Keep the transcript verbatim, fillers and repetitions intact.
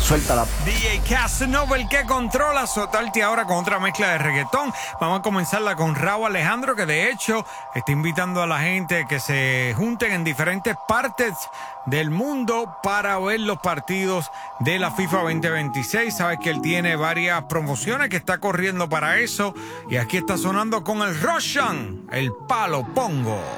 Suéltala. D J Casanova, el que controla, soltarte ahora con otra mezcla de reggaetón. Vamos a comenzarla con Rauw Alejandro, que de hecho está invitando a la gente que se junten en diferentes partes del mundo para ver los partidos de la FIFA veinte veintiséis. Sabes que él tiene varias promociones que está corriendo para eso. Y aquí está sonando con el Roshan, el palo pongo.